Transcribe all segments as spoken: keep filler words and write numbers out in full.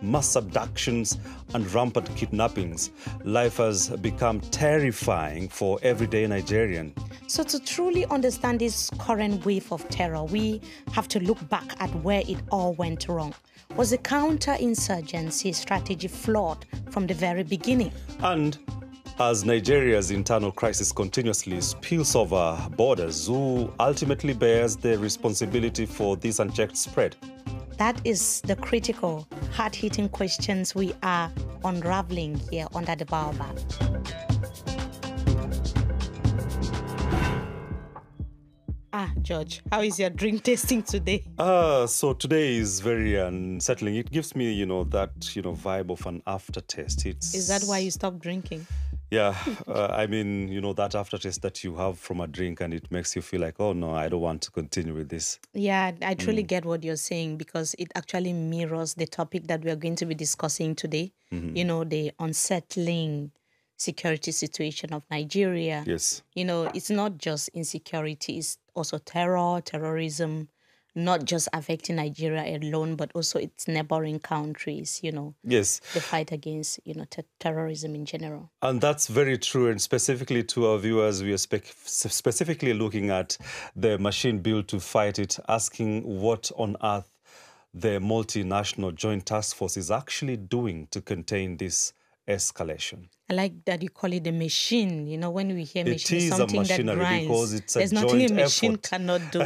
mass abductions, and rampant kidnappings, life has become terrifying for everyday Nigerian. So to truly understand this current wave of terror, we have to look back at where it all went wrong. Was the counter-insurgency strategy flawed from the very beginning? And as Nigeria's internal crisis continuously spills over borders, who ultimately bears the responsibility for this unchecked spread? That is the critical, hard-hitting questions we are unraveling here under the Baobab. Ah, George, how is your drink tasting today? Uh, so today is very unsettling. It gives me, you know, that, you know, vibe of an aftertaste. It's Is that why you stopped drinking? Yeah, uh, I mean, you know, that aftertaste that you have from a drink, and it makes you feel like, oh no, I don't want to continue with this. Yeah, I truly mm. get what you're saying, because it actually mirrors the topic that we are going to be discussing today. Mm-hmm. You know, the unsettling security situation of Nigeria. Yes. You know, it's not just insecurity, it's also terror, terrorism, not just affecting Nigeria alone, but also its neighboring countries, you know. Yes. The fight against, you know, ter- terrorism in general. And that's very true. And specifically to our viewers, we are spe- specifically looking at the machine built to fight it, asking what on earth the multinational joint task force is actually doing to contain this escalation. I like that you call it a machine. You know, when we hear machine, it is something a machinery that grinds. Because it's a There's joint nothing a machine effort. cannot do.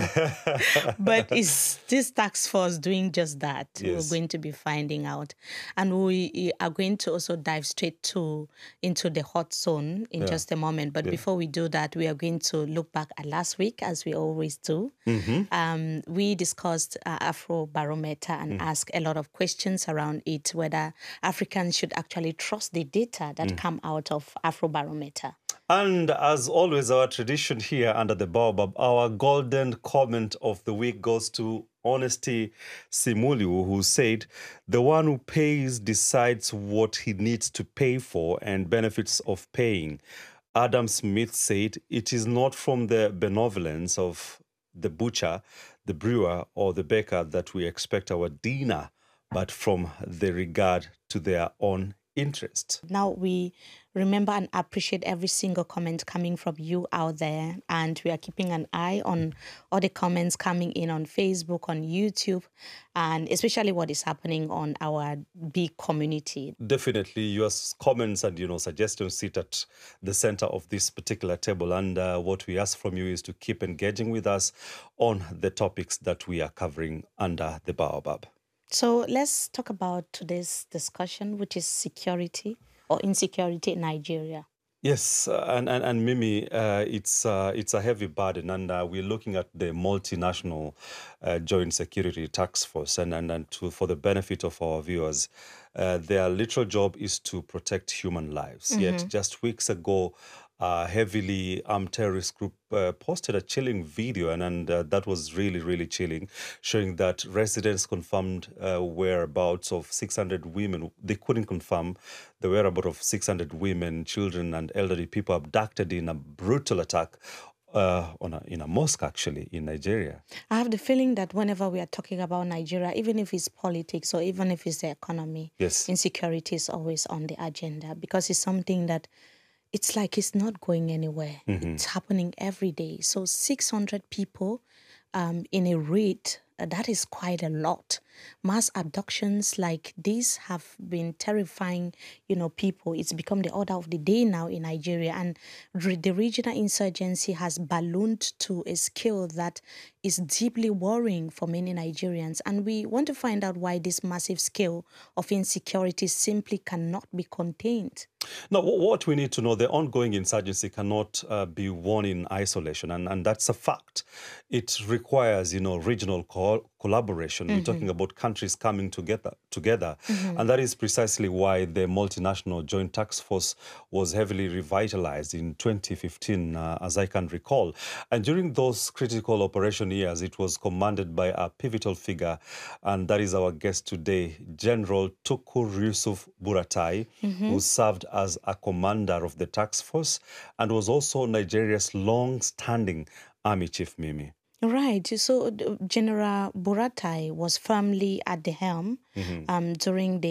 But is this task force doing just that? Yes. We're going to be finding out. And we are going to also dive straight to into the hot zone in yeah. just a moment. But yeah. before we do that, we are going to look back at last week, as we always do. Mm-hmm. Um, we discussed uh, Afrobarometer and mm. asked a lot of questions around it, whether Africans should actually trust the data that mm. come out of Afrobarometer. And as always, our tradition here under the Baobab, our golden comment of the week goes to Honesty Simuliu, who said, "The one who pays decides what he needs to pay for and benefits of paying." Adam Smith said, "It is not from the benevolence of the butcher, the brewer, or the baker that we expect our dinner, but from the regard to their own interest." Now we remember and appreciate every single comment coming from you out there, and we are keeping an eye on all the comments coming in on Facebook, on YouTube, and especially what is happening on our big community. Definitely, your comments and you know suggestions sit at the center of this particular table, and uh, what we ask from you is to keep engaging with us on the topics that we are covering under the Baobab. So let's talk about today's discussion, which is security or insecurity in Nigeria. Yes, uh, and, and, and Mimi, uh, it's, uh, it's a heavy burden, and uh, we're looking at the multinational uh, joint security task force, and, and, and to, for the benefit of our viewers, uh, their literal job is to protect human lives. Mm-hmm. Yet just weeks ago, a heavily armed terrorist group uh, posted a chilling video, and, and uh, that was really, really chilling, showing that residents confirmed uh, whereabouts of six hundred women. They couldn't confirm the whereabouts of six hundred women, children, and elderly people abducted in a brutal attack uh, on a, in a mosque, actually, in Nigeria. I have the feeling that whenever we are talking about Nigeria, even if it's politics or even if it's the economy, yes. insecurity is always on the agenda, because it's something that it's like it's not going anywhere. Mm-hmm. It's happening every day. So six hundred people um, in a raid, uh, that is quite a lot. Mass abductions like this have been terrifying, you know, people. It's become the order of the day now in Nigeria. And re- the regional insurgency has ballooned to a scale that is deeply worrying for many Nigerians. And we want to find out why this massive scale of insecurity simply cannot be contained. Now, what we need to know, the ongoing insurgency cannot uh, be won in isolation, and, and that's a fact. It requires, you know, regional co- collaboration. Mm-hmm. We're talking about countries coming together, together. Mm-hmm. And that is precisely why the multinational joint task force was heavily revitalized in twenty fifteen, uh, as I can recall. And during those critical operation years, it was commanded by a pivotal figure, and that is our guest today, General Tukur Yusuf Buratai, mm-hmm. who served as a commander of the task force and was also Nigeria's long-standing army chief, Mimi. Right. So General Buratai was firmly at the helm mm-hmm. um, during the